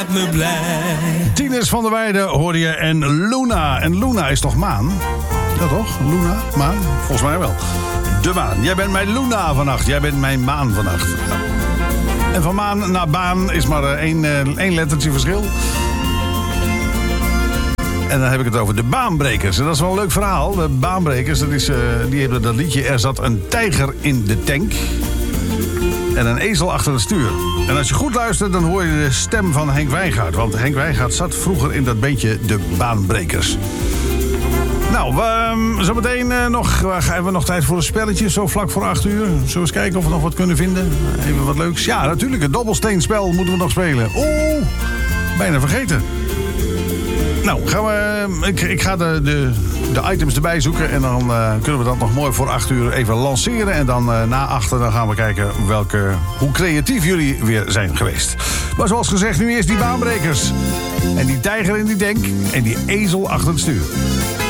Me blij. Tinus van der Weijden hoorde je en Luna. En Luna is toch maan? Ja toch? Luna? Maan? Volgens mij wel. De maan. Jij bent mijn Luna vannacht. Jij bent mijn maan vannacht. Ja. En van maan naar baan is maar één lettertje verschil. En dan heb ik het over de baanbrekers. En dat is wel een leuk verhaal. De baanbrekers, die hebben dat liedje... Er zat een tijger in de tank... en een ezel achter het stuur. En als je goed luistert, dan hoor je de stem van Henk Wijngaard. Want Henk Wijngaard zat vroeger in dat bandje De Baanbrekers. Nou, zometeen hebben we nog tijd voor een spelletje. Zo vlak voor 8 uur. Zullen we eens kijken of we nog wat kunnen vinden? Even wat leuks. Ja, natuurlijk, het dobbelsteenspel moeten we nog spelen. Oeh, bijna vergeten. Nou, ik ga de items erbij zoeken... en dan kunnen we dat nog mooi voor 8 uur even lanceren. En dan na 8 dan gaan we kijken hoe creatief jullie weer zijn geweest. Maar zoals gezegd, nu eerst die baanbrekers. En die tijger in die tank en die ezel achter het stuur.